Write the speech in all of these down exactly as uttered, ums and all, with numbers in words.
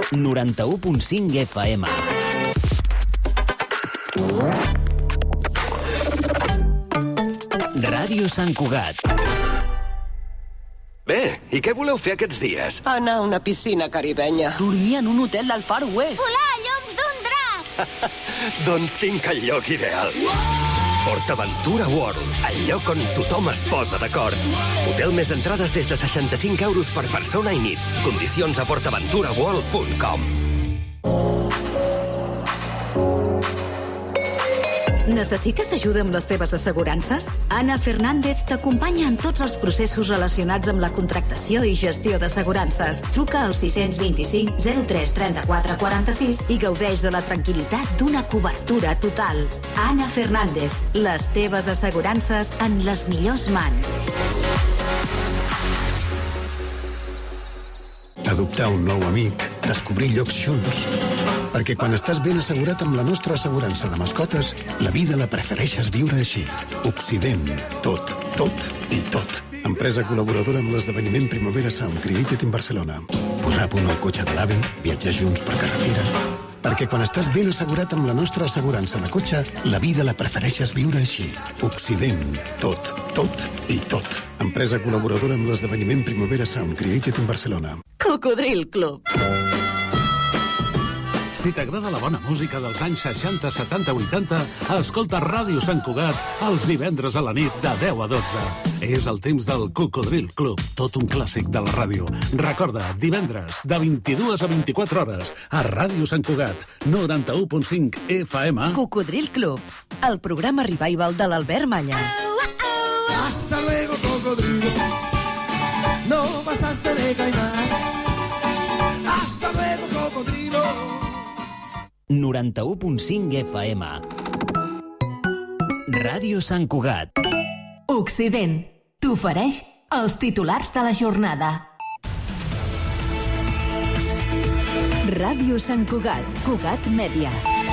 noranta-u punt cinc F M. Ràdio Sant Cugat. Bé, i què voleu fer aquests dies? Anar a una piscina caribenya. Dormir en un hotel del Far West. Volar a lloms d'un drac. Doncs tinc el lloc ideal. PortAventura World, el lloc on tothom es posa d'acord. Hotel més entrades des de seixanta-cinc euros per persona i nit. Condicions a port aventura world punt com. Necessites ajuda amb les teves assegurances? Anna Fernández t'acompanya en tots els processos relacionats amb la contractació i gestió d'assegurances. Truca al sis dos cinc zero tres trenta-quatre quaranta-sis i gaudeix de la tranquil·litat d'una cobertura total. Anna Fernández, les teves assegurances en les millors mans. Adoptar un nou amic, descobrir llocs junts. Perquè quan estàs ben assegurat amb la nostra assegurança de mascotes, la vida la prefereixes viure així. Occident. Tot, tot i tot. Empresa col·laboradora amb l'esdeveniment Primavera Sound Created in Barcelona. Posar a punt el cotxe de l'AVE, viatjar junts per carretera. Perquè quan estàs ben assegurat amb la nostra assegurança de cotxe, la vida la prefereixes viure així. Occident. Tot, tot i tot. Empresa col·laboradora amb l'esdeveniment Primavera Sound Created in Barcelona. Cocodril Club. Si t'agrada la bona música dels anys seixanta, setanta, vuitanta, escolta Ràdio Sant Cugat els divendres a la nit de deu a dotze. És el temps del Cocodril Club, tot un clàssic de la ràdio. Recorda, divendres, de vint-i-dues a vint-i-quatre hores, a Ràdio Sant Cugat, noranta-u punt cinc F M. Cocodril Club, el programa revival de l'Albert Malla. Hasta luego, cocodrilo. No pasaste de caimán. Hasta luego, cocodrilo. noranta-u punt cinc F M. Ràdio Sant Cugat. Occident t'ofereix els titulars de la jornada. Ràdio Sant Cugat, Cugat Mèdia.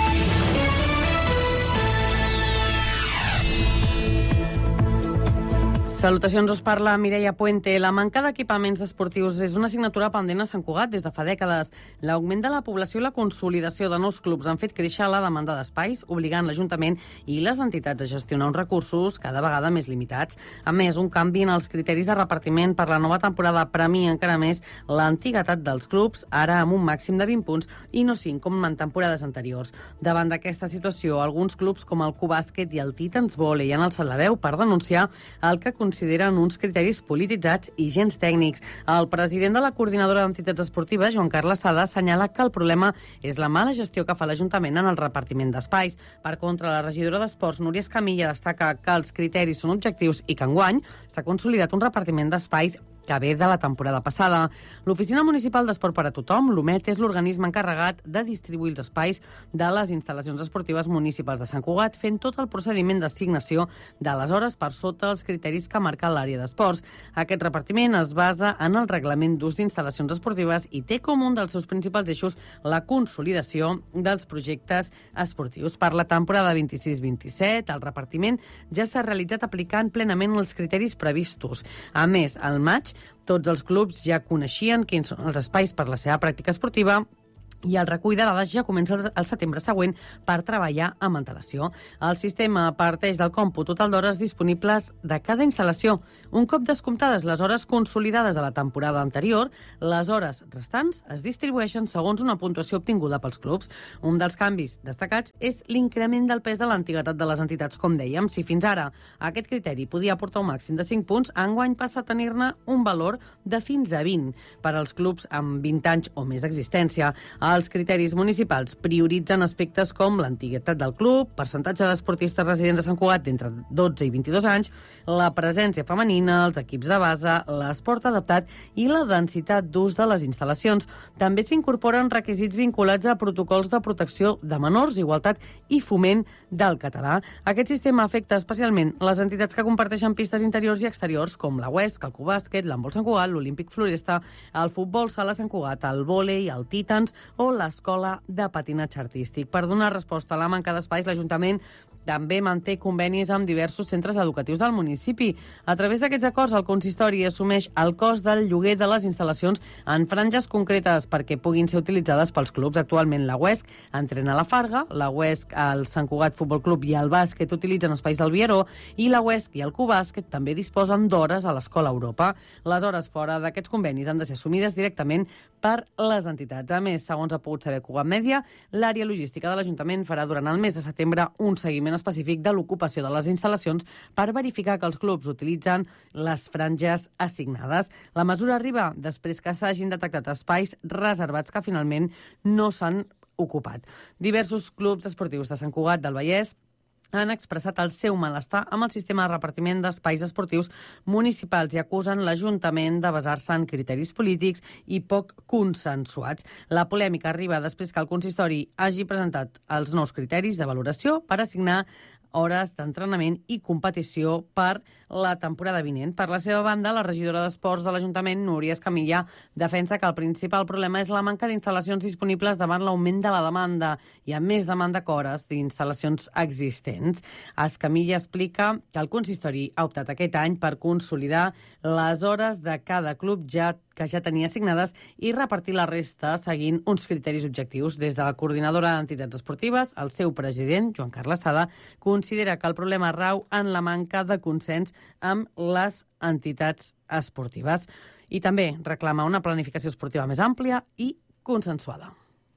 Salutacions, us parla Mireia Puente. La manca d'equipaments esportius és una assignatura pendent a Sant Cugat des de fa dècades. L'augment de la població i la consolidació de nous clubs han fet créixer la demanda d'espais, obligant l'Ajuntament i les entitats a gestionar uns recursos cada vegada més limitats. A més, un canvi en els criteris de repartiment per la nova temporada premia encara més l'antiguitat dels clubs, ara amb un màxim de vint punts i no cinc com en temporades anteriors. Davant d'aquesta situació, alguns clubs com el Cubàsquet i el Titans Volley han alçat la veu per denunciar el que consideren uns criteris polititzats i gens tècnics. El president de la Coordinadora d'Entitats Esportives, Joan Carles Sada, assenyala que el problema és la mala gestió que fa l'Ajuntament en el repartiment d'espais. Per contra, la regidora d'Esports, Núria Escamilla, destaca que els criteris són objectius i que enguany s'ha consolidat un repartiment d'espais que ve de la temporada passada. L'Oficina Municipal d'Esport per a Tothom, l'OMET, és l'organisme encarregat de distribuir els espais de les instal·lacions esportives municipals de Sant Cugat, fent tot el procediment d'assignació de les hores per sota els criteris que marca l'àrea d'esports. Aquest repartiment es basa en el reglament d'ús d'instal·lacions esportives i té com un dels seus principals eixos la consolidació dels projectes esportius. Per la temporada vint-i-sis vint-i-set, el repartiment ja s'ha realitzat aplicant plenament els criteris previstos. A més, al maig, tots els clubs ja coneixien quins són els espais per la seva pràctica esportiva i el recull de dades ja comença el setembre següent per treballar amb antelació. El sistema parteix del còmput total d'hores disponibles de cada instal·lació. Un cop descomptades les hores consolidades de la temporada anterior, les hores restants es distribueixen segons una puntuació obtinguda pels clubs. Un dels canvis destacats és l'increment del pes de l'antiguitat de les entitats, com dèiem. Si fins ara aquest criteri podia aportar un màxim de cinc punts, enguany passa a tenir-ne un valor de fins a vint per als clubs amb vint anys o més d'existència. Els criteris municipals prioritzen aspectes com l'antiguitat del club, percentatge d'esportistes residents a Sant Cugat d'entre dotze i vint-i-dos anys, la presència femenina, els equips de base, l'esport adaptat i la densitat d'ús de les instal·lacions. També s'incorporen requisits vinculats a protocols de protecció de menors, igualtat i foment del català. Aquest sistema afecta especialment les entitats que comparteixen pistes interiors i exteriors, com la Huesc, el Cubàsquet, l'Handbol Sant Cugat, l'Olímpic Floresta, el Futbol Sala Sant Cugat, el vòlei, el Titans o l'escola de patinatge artístic. Per donar resposta a la manca d'espais, l'Ajuntament també manté convenis amb diversos centres educatius del municipi. A través d'aquests acords, el consistori assumeix el cost del lloguer de les instal·lacions en franges concretes perquè puguin ser utilitzades pels clubs. Actualment la U E S C entrena a la Farga, la U E S C al Sant Cugat Futbol Club i el bàsquet utilitzen espais del Vieró i la U E S C i el Cubàsquet també disposen d'hores a l'Escola Europa. Les hores fora d'aquests convenis han de ser assumides directament per les entitats. A més, segons ha pogut saber Cugat Mèdia, l'àrea logística de l'Ajuntament farà durant el mes de setembre un seguiment específic de l'ocupació de les instal·lacions per verificar que els clubs utilitzen les franges assignades. La mesura arriba després que s'hagin detectat espais reservats que finalment no s'han ocupat. Diversos clubs esportius de Sant Cugat del Vallès han expressat el seu malestar amb el sistema de repartiment d'espais esportius municipals i acusen l'Ajuntament de basar-se en criteris polítics i poc consensuats. La polèmica arriba després que el consistori hagi presentat els nous criteris de valoració per assignar hores d'entrenament i competició per la temporada vinent. Per la seva banda, la regidora d'Esports de l'Ajuntament, Núria Escamilla, defensa que el principal problema és la manca d'instal·lacions disponibles davant l'augment de la demanda i amb més demanda que hores d'instal·lacions existents. Escamilla explica que el consistori ha optat aquest any per consolidar les hores de cada club ja que ja tenia assignades i repartir la resta seguint uns criteris objectius. Des de la coordinadora d'entitats esportives, el seu president, Joan Carles Sada, considera que el problema rau en la manca de consens amb les entitats esportives i també reclama una planificació esportiva més àmplia i consensuada.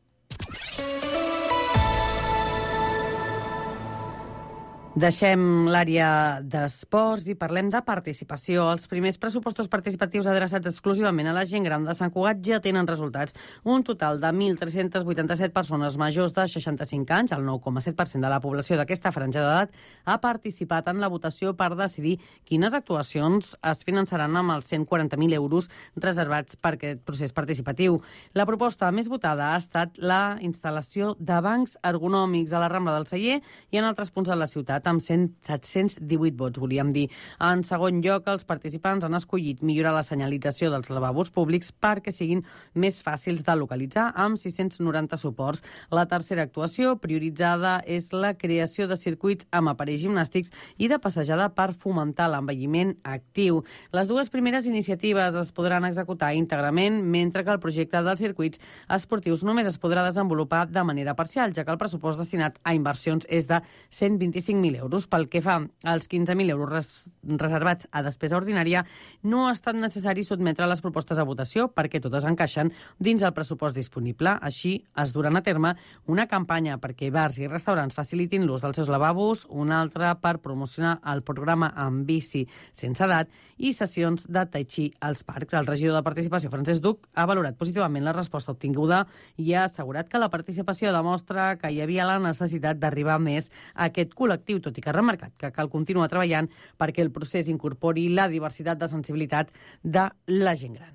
Deixem l'àrea d'esports i parlem de participació. Els primers pressupostos participatius adreçats exclusivament a la gent gran de Sant Cugat ja tenen resultats. Un total de mil tres-cents vuitanta-set persones majors de seixanta-cinc anys, el nou coma set per cent de la població d'aquesta franja d'edat, ha participat en la votació per decidir quines actuacions es finançaran amb els cent quaranta mil euros reservats per aquest procés participatiu. La proposta més votada ha estat la instal·lació de bancs ergonòmics a la Rambla del Celler i en altres punts de la ciutat, amb set-cents divuit vots, volíem dir. En segon lloc, els participants han escollit millorar la senyalització dels lavabos públics perquè siguin més fàcils de localitzar, amb sis-cents noranta suports. La tercera actuació prioritzada és la creació de circuits amb aparells gimnàstics i de passejada per fomentar l'envelliment actiu. Les dues primeres iniciatives es podran executar íntegrament, mentre que el projecte dels circuits esportius només es podrà desenvolupar de manera parcial, ja que el pressupost destinat a inversions és de cent vint-i-cinc mil euros. Pel que fa als quinze mil euros res reservats a despesa ordinària, no ha estat necessari sotmetre les propostes a votació perquè totes encaixen dins el pressupost disponible. Així, es duran a terme una campanya perquè bars i restaurants facilitin l'ús dels seus lavabos, una altra per promocionar el programa amb bici sense edat i sessions de tai chi als parcs. El regidor de Participació, Francesc Duc, ha valorat positivament la resposta obtinguda i ha assegurat que la participació demostra que hi havia la necessitat d'arribar més a aquest col·lectiu, tot i que ha remarcat que cal continuar treballant perquè el procés incorpori la diversitat de sensibilitat de la gent gran.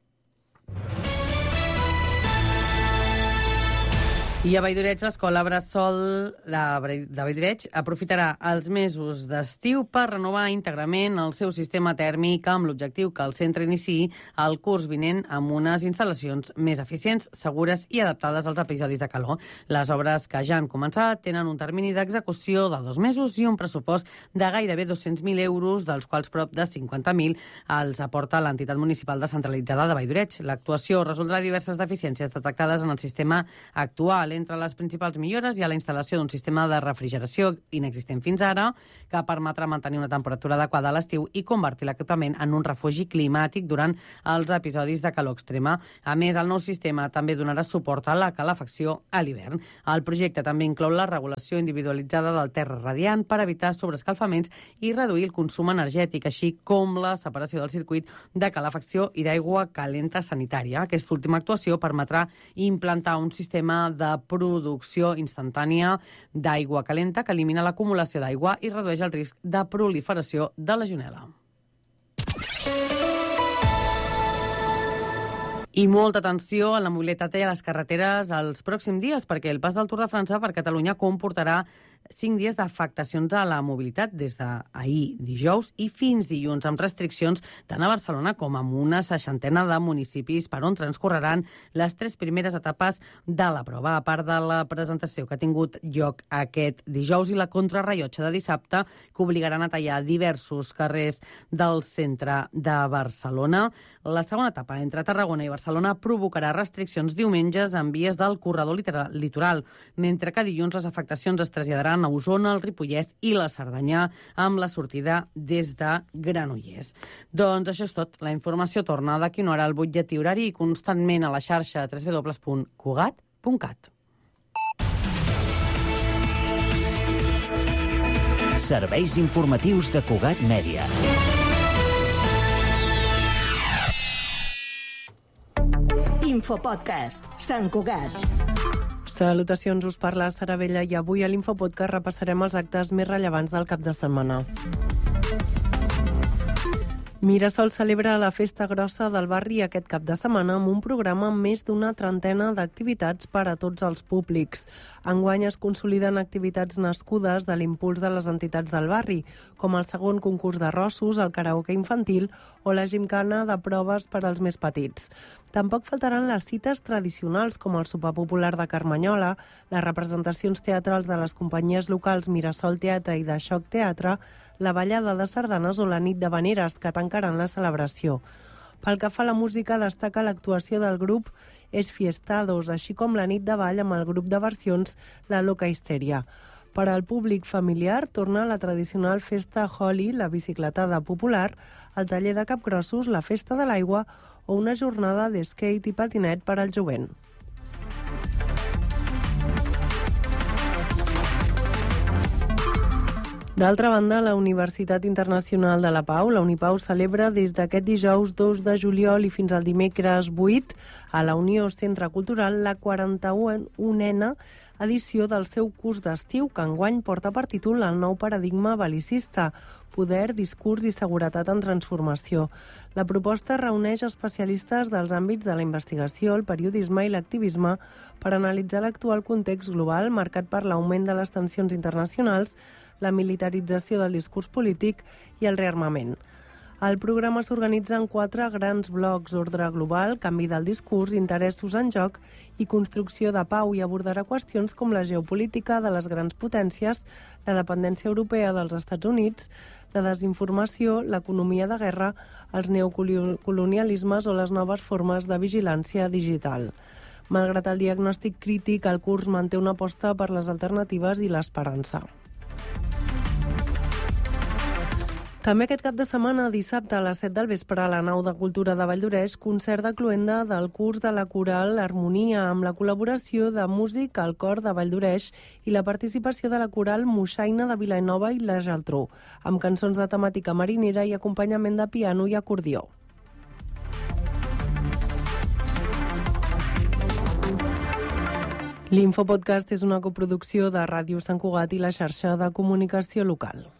I a Valldoreig, l'escola Bressol de Valldoreig aprofitarà els mesos d'estiu per renovar íntegrament el seu sistema tèrmic amb l'objectiu que el centre iniciï el curs vinent amb unes instal·lacions més eficients, segures i adaptades als episodis de calor. Les obres que ja han començat tenen un termini d'execució de dos mesos i un pressupost de gairebé dos-cents mil euros, dels quals prop de cinquanta mil els aporta l'entitat municipal descentralitzada de Valldoreig. L'actuació resoldrà diverses deficiències detectades en el sistema actual. Entre les principals millores hi ha la instal·lació d'un sistema de refrigeració inexistent fins ara, que permetrà mantenir una temperatura adequada a l'estiu i convertir l'equipament en un refugi climàtic durant els episodis de calor extrema. A més, el nou sistema també donarà suport a la calefacció a l'hivern. El projecte també inclou la regulació individualitzada del terra radiant per evitar sobreescalfaments i reduir el consum energètic, així com la separació del circuit de calefacció i d'aigua calenta sanitària. Aquesta última actuació permetrà implantar un sistema de producció instantània d'aigua calenta que elimina l'acumulació d'aigua i redueix el risc de proliferació de legionel·la. I molta atenció a la mobilitat i a les carreteres els pròxims dies, perquè el pas del Tour de França per Catalunya comportarà cinc dies d'afectacions a la mobilitat des d'ahir dijous i fins dilluns, amb restriccions tant a Barcelona com a una seixantena de municipis per on transcorreran les tres primeres etapes de la prova, a part de la presentació que ha tingut lloc aquest dijous i la contrarrellotge de dissabte, que obligaran a tallar diversos carrers del centre de Barcelona. La segona etapa entre Tarragona i Barcelona provocarà restriccions diumenges en vies del corredor litoral, mentre que dilluns les afectacions es traslladaran a Osona, el Ripollès i la Cerdanya, amb la sortida des de Granollers. Doncs això és tot. La informació torna d'aquí una hora al butlletí horari i constantment a la xarxa w w w punt cugat punt cat. Serveis informatius de Cugat Mèdia. Infopodcast, Sant Cugat. Salutacions, us parla Sara Vella i avui a l'Infopodcast repassarem els actes més rellevants del cap de setmana. Mirasol celebra la festa grossa del barri aquest cap de setmana amb un programa amb més d'una trentena d'activitats per a tots els públics. Enguany es consoliden activitats nascudes de l'impuls de les entitats del barri, com el segon concurs de rossos, el karaoke infantil o la gimcana de proves per als més petits. Tampoc faltaran les cites tradicionals com el sopar popular de Carmanyola, les representacions teatrals de les companyies locals Mirasol Teatre i de Xoc Teatre, la ballada de sardanes o la nit de veneres que tancaran la celebració. Pel que fa a la música, destaca l'actuació del grup Es Fiestados, així com la nit de ball amb el grup de versions La Loca Histeria. Per al públic familiar, torna la tradicional festa Holi, la bicicletada popular, el taller de capgrossos, la festa de l'aigua o una jornada de skate i patinet per al jovent. D'altra banda, la Universitat Internacional de la Pau, la Unipau, celebra des d'aquest dijous dos de juliol i fins al dimecres vuit a la Unió Centre Cultural la quaranta-unena edició del seu curs d'estiu, que enguany porta per títol el nou paradigma bel·licista, poder, discurs i seguretat en transformació. La proposta reuneix especialistes dels àmbits de la investigació, el periodisme i l'activisme per analitzar l'actual context global marcat per l'augment de les tensions internacionals, la militarització del discurs polític i el rearmament. El programa s'organitza en quatre grans blocs: ordre global, canvi del discurs, interessos en joc i construcció de pau, i abordarà qüestions com la geopolítica de les grans potències, la dependència europea dels Estats Units, la desinformació, l'economia de guerra, els neocolonialismes o les noves formes de vigilància digital. Malgrat el diagnòstic crític, el curs manté una aposta per les alternatives i l'esperança. També aquest cap de setmana, dissabte a les set del vespre, a la nau de Cultura de Valldoreix, concert de cloenda del curs de la coral Harmonia, amb la col·laboració de músic al cor de Valldoreix i la participació de la coral Moixaina de Vilanova i la Geltrú, amb cançons de temàtica marinera i acompanyament de piano i acordió. L'Infopodcast és una coproducció de Ràdio Sant Cugat i la xarxa de comunicació local.